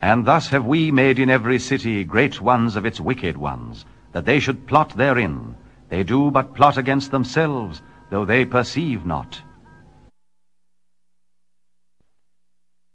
And thus have we made in every city great ones of its wicked ones, that they should plot therein. They do but plot against themselves, though they perceive not.